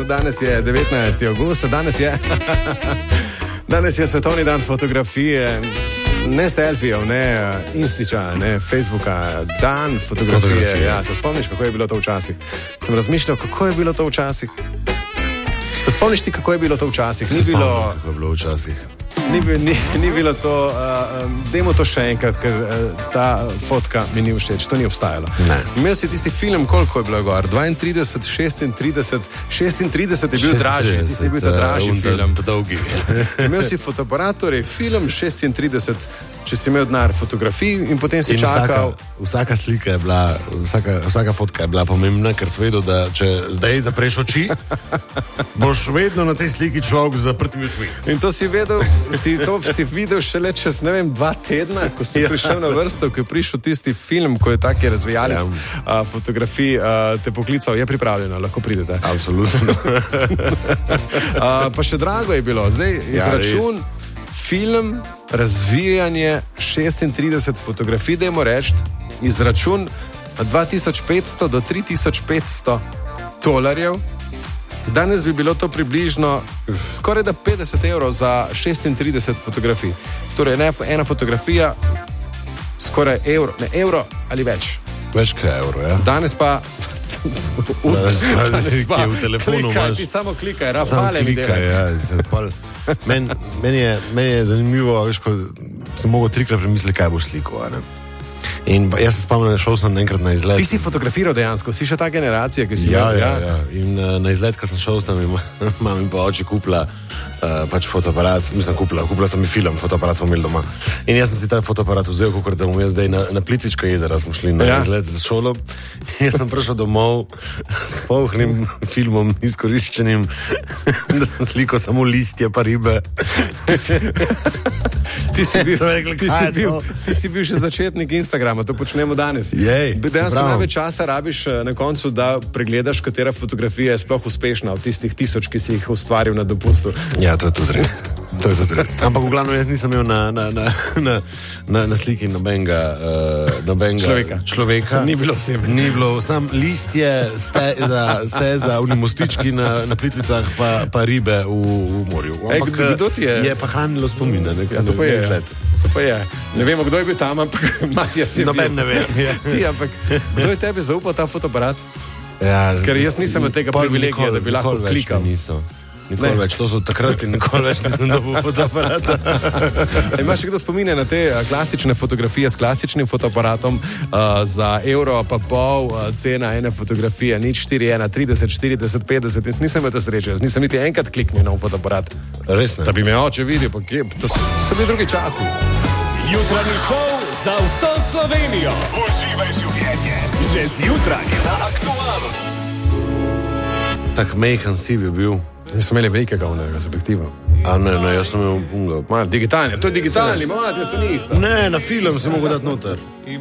danes je 19. avgust, danes je svetovni dan fotografije, ne selfijev, ne Instiča, ne Facebooka, dan fotografije. Ja, se spomniš, kako je bilo to včasih? Sem razmišljal, kako je bilo to včasih. Se spomniš ti, kako je bilo to včasih? Kako je bilo včasih? Ni bilo to, dajmo to še enkrat, ker ta fotka mi ni všeč, to ni obstajalo. Ne. Imel si tisti film, koliko je bilo gor? 32, 36 je bil dražji, tisti je bil ta dražji film. Dolgi. Imel si fotoaparat, torej film 36, če si imel denar fotografij in potem si čakal. Vsaka slika je bila, vsaka fotka je bila pomembna, ker si vedel, da če zdaj zapreš oči, boš vedno na tej sliki človek z zaprtimi očmi. In to si vedel, si videl šele čez, ne vem, 2 tedna, ko si prišel na vrsto, ko je prišel tisti film, ko je taki razvijalec fotografij te poklical, je pripravljeno, lahko pridete. Absolutno. Pa še drago je bilo, zdaj izračun, film, razvijanje 36 fotografij, dajmo reči, izračun 2500 do 3500 $. Danes bi bilo to približno skoraj da 50 evrov za 36 fotografij. Torej ena fotografija skoraj evro ali več. Več kaj evro, ja. Danes pa v telefonu klikaj, ti samo klikaj, rafale mi delaj. Meni je zanimivo, veš, ko sem mogel 3-krat premisliti, kaj boš slikal, ne? In jaz se spomnim, šel sem enkrat na izlet. Ti si fotografiral dejansko, si še ta generacija, ki si ja. In na izlet, ko sem šel, sta mi mama in pa oči kupila pač fotoaparat, mislim kupila sta mi film, fotoaparat smo imeli doma. In jaz sem si ta fotoaparat vzel, kakor da bom jaz zdaj na Plitvičko jezera, smo šli na izlet za šolo. In jaz sem prišel domov s polhnim filmom izkoriščenim, da sem slikal samo listje pa ribe. Ti si bil še začetnik Instagrama, to počnemo danes. Dejansko največ časa rabiš na koncu, da pregledaš, katera fotografija je sploh uspešna od tistih 1000, ki si jih ustvaril na dopustu. Ja, to je tudi res. Ampak v glavnem jaz nisem imel na sliki nobenega človeka. Ni bilo vsem. Ni bilo, sam listje, steza, mostički na Plitvicah, pa ribe v morju. Ampak kdo ti je? Je pa hranilo spomine. To pa je. Ne vemo, kdo je bil tam, ampak Matijas je bil. Noben ne ve. Ti, ampak kdo je tebi zaupal ta fotoaparat? Ja, ker jaz nisem od tega privilegija, da bi lahko klikal. Nikoli več, to so takrat in nikoli več nisem dobil fotoaparata. Imaš še kdo spomine na te klasične fotografije s klasičnim fotoaparatom za evro pa pol cena ene fotografije, nič 4, 1, 30, 40, 50, in nisem imel to sreče, nisem niti enkrat kliknil na fotoaparat. Res ne? Da bi me oče videl, pa kje, to so bili drugi časi. Jutranji šov za vso Slovenijo. Uživaj življenje, že zjutraj na Aktualu. Tak mejhan si bi bil. Mi smo imeli velikega unega z objektivom. Ne, jaz sem imel unga. Digitalni, to je digitalni, jaz to ni isto. Ne, na film si mogel dati noter.